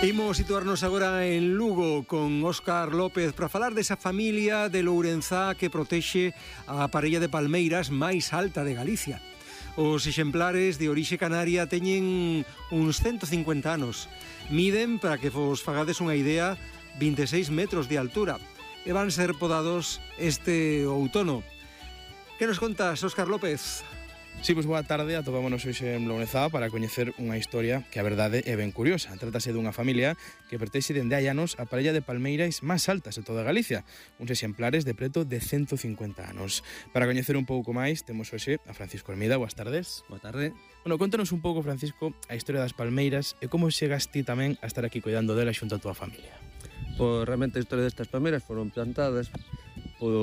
Imos situarnos agora en Lugo con Óscar López para falar desa familia de Lourenzá que protexe a parella de palmeiras máis alta de Galicia. Os exemplares de orixe canaria teñen uns 150 anos. Miden, para que vos fagades unha idea, 26 metros de altura e van ser podados este outono. Que nos contas, Óscar López? Sí, pois boa tarde, atopámonos hoxe en Lourenzá para coñecer unha historia que a verdade é ben curiosa. Trátase dunha familia que pertexe dende hai anos a parella de palmeiras máis altas de toda Galicia, uns exemplares de preto de 150 anos. Para coñecer un pouco máis, temos hoxe a Francisco Hermida. Boas tardes. Boa tarde. Bueno, contanos un pouco, Francisco, a historia das palmeiras e como chegas ti tamén a estar aquí cuidando delas xunto a túa familia. Pois realmente a historia destas palmeiras foron plantadas